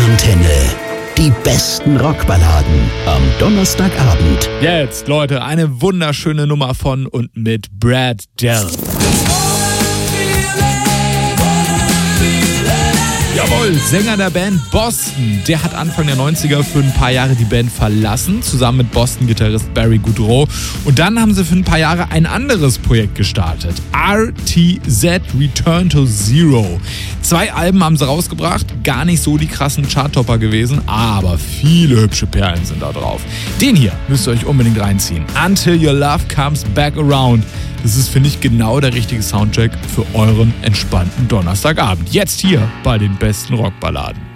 Antenne. Die besten Rockballaden am Donnerstagabend. Jetzt, Leute, eine wunderschöne Nummer von und mit Brad Delp. Jawohl, Sänger der Band Boston. Der hat Anfang der 90er für ein paar Jahre die Band verlassen, zusammen mit Boston-Gitarrist Barry Goudreau. Und dann haben sie für ein paar Jahre ein anderes Projekt gestartet. RTZ Return to Zero. 2 Alben haben sie rausgebracht, gar nicht so die krassen Charttopper gewesen, aber viele hübsche Perlen sind da drauf. Den hier müsst ihr euch unbedingt reinziehen. Until Your Love Comes Back Around. Das ist, finde ich, genau der richtige Soundtrack für euren entspannten Donnerstagabend. Jetzt hier bei den besten Rockballaden.